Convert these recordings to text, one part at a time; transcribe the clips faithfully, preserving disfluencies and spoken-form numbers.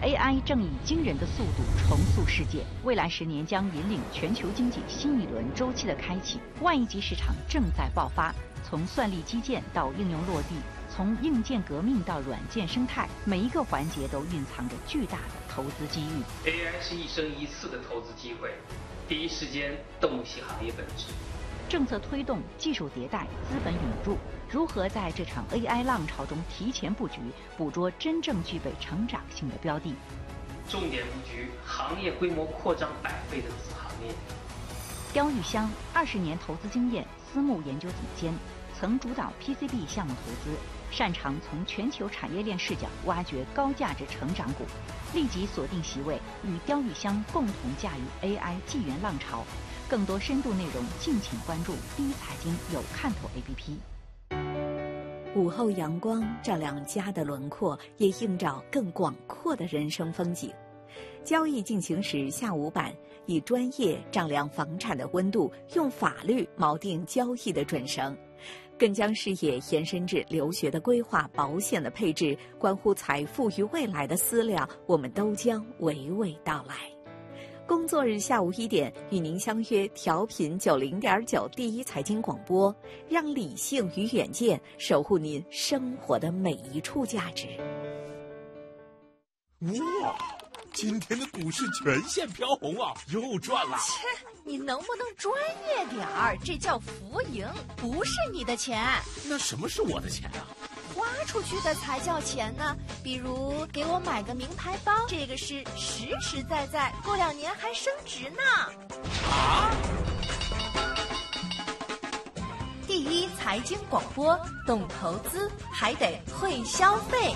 A I 正以惊人的速度重塑世界，未来十年将引领全球经济新一轮周期的开启。万亿级市场正在爆发，从算力基建到应用落地，从硬件革命到软件生态，每一个环节都蕴藏着巨大的投资机遇。 A I 是一生一次的投资机会，第一时间洞悉行业本质。 政策推动、技术迭代、资本涌入，如何在这场 A I 浪潮中提前布局，捕捉真正具备成长性的标的？ 重点布局行业规模扩张百倍的子行业。 刁玉香二十年投资经验，私募研究总监，曾主导 P C B 项目投资，擅长从全球产业链视角挖掘高价值成长股，立即锁定席位，与刁玉香共同驾驭 A I 纪元浪潮。更多深度内容，敬请关注第一财经有看头 A P P。 午后阳光照亮家的轮廓，也映照更广阔的人生风景。交易进行时下午版，以专业丈量房产的温度，用法律锚定交易的准绳，更将视野延伸至留学的规划、保险的配置，关乎财富与未来的思量，我们都将娓娓道来。工作日下午一点，与您相约调频九零点九第一财经广播，让理性与远见守护您生活的每一处价值。 哇，今天的股市全线飘红啊，又赚了！ 切，你能不能专业点儿？这叫浮盈，不是你的钱。 那什么是我的钱啊？ 花出去的才叫钱呢。比如给我买个名牌包，这个是实实在在，过两年还升值呢。 啊！ 第一财经广播，懂投资还得会消费。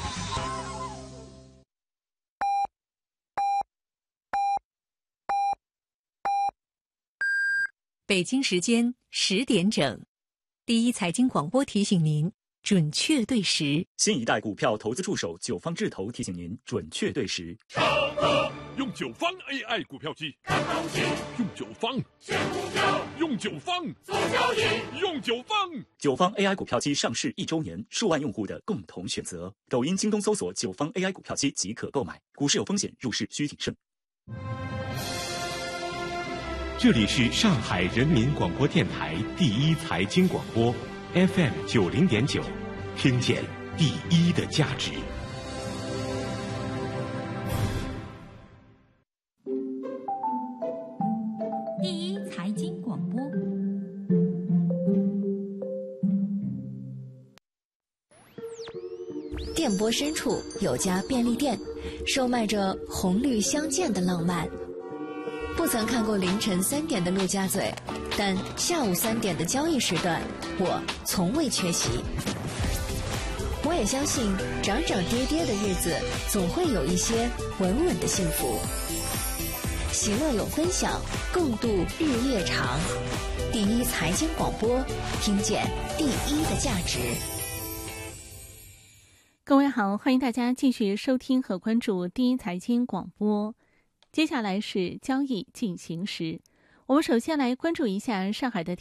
北京时间十点整，第一财经广播提醒您准确对时。 新一代股票投资助手九方智投提醒您准确对时。 用九方 A I 股票机看东西，用九方选股票，用九方做交易，用九方。 九方 A I 股票机上市一周年，数万用户的共同选择。抖音、京东搜索九方 A I 股票机即可购买。股市有风险，入市需谨慎。 这里是上海人民广播电台第一财经广播 F M 九零点九，听见第一的价值。 第一财经广播。 电波深处有家便利店，售卖着红绿相间的浪漫。不曾看过凌晨三点的陆家嘴，但下午三点的交易时段，我从未缺席。我也相信，涨涨跌跌的日子，总会有一些稳稳的幸福。喜乐有分享，共度日夜长。第一财经广播，听见第一的价值。 各位好，欢迎大家继续收听和关注第一财经广播。接下来是交易进行时，我们首先来关注一下上海的